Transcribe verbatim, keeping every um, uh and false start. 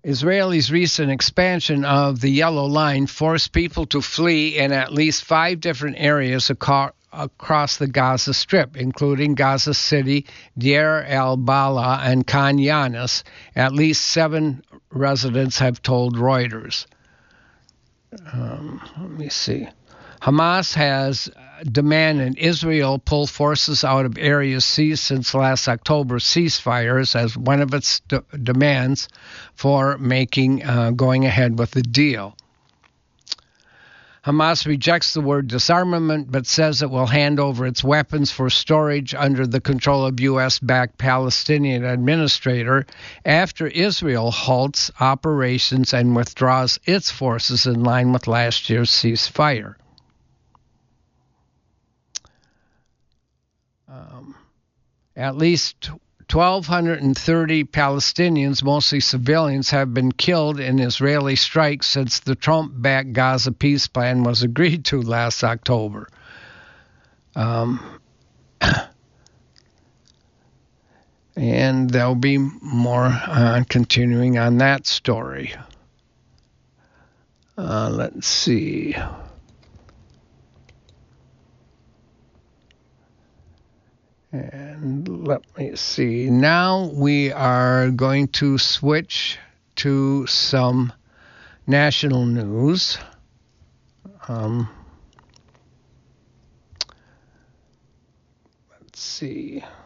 Israel's recent expansion of the Yellow Line forced people to flee in at least five different areas aco- across the Gaza Strip, including Gaza City, Deir el-Balah, and Khan Yunis. At least seven residents have told Reuters. Um, let me see. Hamas has demanded Israel pull forces out of areas seized since last October's ceasefires as one of its de- demands for making uh, going ahead with the deal. Hamas rejects the word disarmament, but says it will hand over its weapons for storage under the control of U S-backed Palestinian administrator after Israel halts operations and withdraws its forces in line with last year's ceasefire. Um, at least one thousand two hundred thirty Palestinians, mostly civilians, have been killed in Israeli strikes since the Trump-backed Gaza peace plan was agreed to last October. Um, and there'll be more uh, continuing on that story. Uh, let's see. And let me see. Now we are going to switch to some national news. Um, let's see.